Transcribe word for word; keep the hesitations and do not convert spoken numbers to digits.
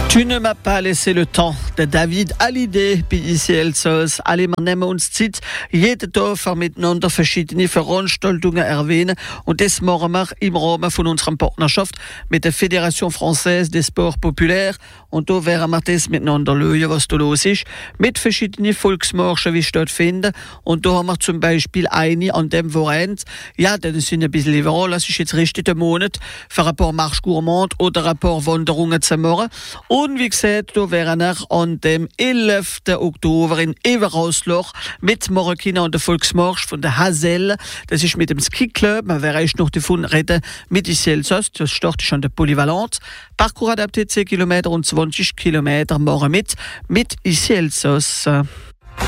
Tu ne m'as pas laissé le temps. Der David Hallyday bei I C L S. Alle, wir nehmen uns Zeit, jeden Tag miteinander verschiedene Veranstaltungen erwähnen. Und das machen wir im Rahmen von unserer Partnerschaft mit der Fédération Française des Sports Populaires. Und da werden wir das miteinander schauen, was da los ist. Mit verschiedenen Volksmärschen, wie stattfinden. Und da haben wir zum Beispiel eine an dem Wochenende. Ja, das sind ein bisschen liberal. Das ist jetzt richtig der Monat für ein paar Marche Gourmand oder ein paar Wanderungen zu machen. Und wie gesagt, da wären wir an dem elften Oktober in Everasloch mit Marokkaner und der Volksmarsch von der Hazel. Das ist mit dem Ski Club. Man wäre erst noch davon reden mit I C L S. Das startet schon der Polyvalent. Parcours adapté zehn Kilometer und zwanzig Kilometer machen mit mit I C L S.